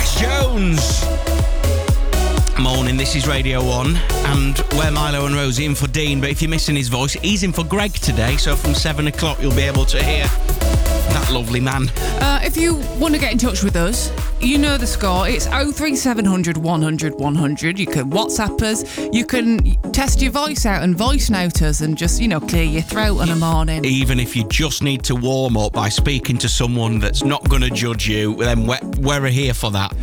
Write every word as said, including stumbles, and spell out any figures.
Alex Jones. Morning, this is Radio one, and we're Milo and Rosie in for Dean, but if you're missing his voice, he's in for Greg today, so from seven o'clock you'll be able to hear that lovely man. Uh, if you want to get in touch with us, you know the score. It's oh three seven hundred, one hundred, one hundred. You can WhatsApp us, you can test your voice out and voice note us and just, you know, clear your throat on a morning. Even if you just need to warm up by speaking to someone that's not going to judge you, then we're, we're here for that.